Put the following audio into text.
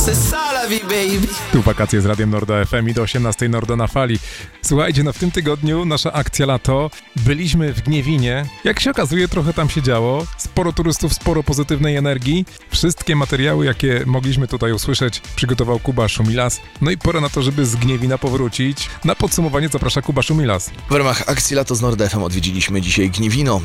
Tu wakacje z Radiem Norda FM i do 18 Nordo na fali. Słuchajcie, no w tym tygodniu nasza akcja lato. Byliśmy w Gniewinie. Jak się okazuje, trochę tam się działo. Sporo turystów, sporo pozytywnej energii. Wszystkie materiały, jakie mogliśmy tutaj usłyszeć, przygotował Kuba Szumilas. No i pora na to, żeby z Gniewina powrócić. Na podsumowanie zaprasza Kuba Szumilas. W ramach akcji Lato z Nord FM odwiedziliśmy dzisiaj Gniewino.